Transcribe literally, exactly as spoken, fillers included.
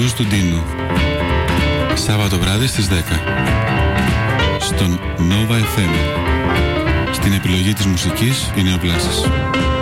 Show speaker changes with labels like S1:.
S1: Κώστας του Ντίνου. Σάββατο βράδυ στις δέκα στον Nova εφ εμ. Στην επιλογή της μουσικής είναι ο Βλάσης.